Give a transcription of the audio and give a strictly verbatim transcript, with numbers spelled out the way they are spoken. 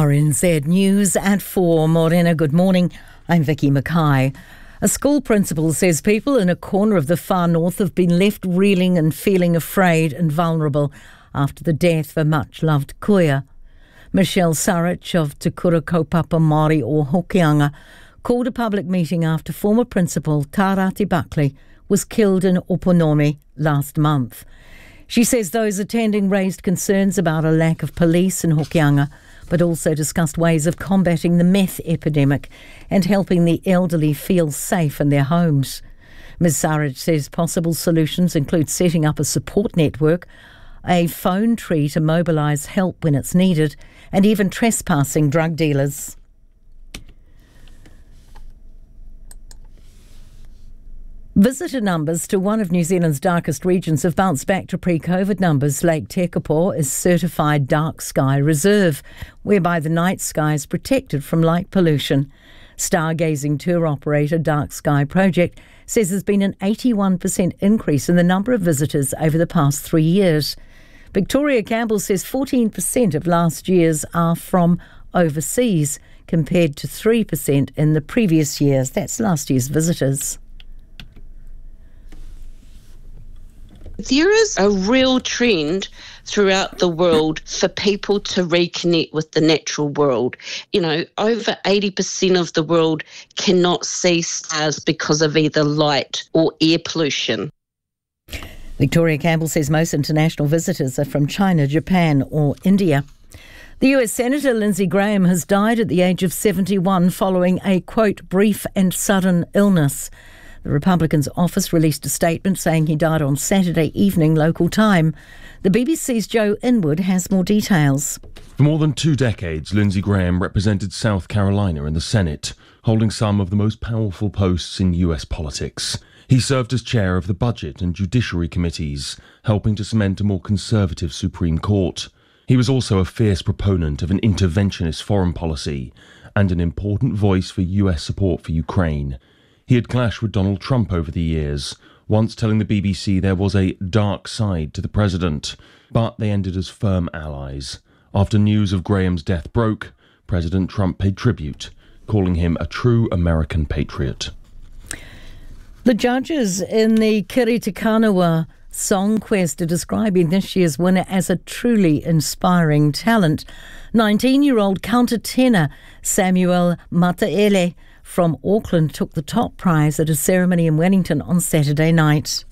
R N Z News at four. Morena, good morning. I'm Vicky Mackay. A school principal says people in a corner of the far north have been left reeling and feeling afraid and vulnerable after the death of a much-loved kuia. Michelle Surich of Te Kura Kaupapa Māori o Hokianga called a public meeting after former principal Tarati Buckley was killed in Oponome last month. She says those attending raised concerns about a lack of police in Hokianga, but also discussed ways of combating the meth epidemic and helping the elderly feel safe in their homes. Miz Sarich says possible solutions include setting up a support network, a phone tree to mobilise help when it's needed, and even trespassing drug dealers. Visitor numbers to one of New Zealand's darkest regions have bounced back to pre-COVID numbers. Lake Tekapo is certified dark sky reserve, whereby the night sky is protected from light pollution. Stargazing tour operator Dark Sky Project says there's been an eighty-one percent increase in the number of visitors over the past three years. Victoria Campbell says fourteen percent of last year's are from overseas, compared to three percent in the previous years. That's last year's visitors. There is a real trend throughout the world for people to reconnect with the natural world. You know, over eighty percent of the world cannot see stars because of either light or air pollution. Victoria Campbell says most international visitors are from China, Japan or India. The U S Senator Lindsey Graham has died at the age of seventy-one following a, quote, brief and sudden illness. The Republican's office released a statement saying he died on Saturday evening local time. The B B C's Joe Inwood has more details. For more than two decades, Lindsey Graham represented South Carolina in the Senate, holding some of the most powerful posts in U S politics. He served as chair of the Budget and Judiciary Committees, helping to cement a more conservative Supreme Court. He was also a fierce proponent of an interventionist foreign policy and an important voice for U S support for Ukraine. He had clashed with Donald Trump over the years, once telling the B B C there was a dark side to the president, but they ended as firm allies. After news of Graham's death broke, President Trump paid tribute, calling him a true American patriot. The judges in the Kiritikanawa Song Quest are describing this year's winner as a truly inspiring talent. nineteen-year-old countertenor Samuel Mataele from Auckland took the top prize at a ceremony in Wellington on Saturday night.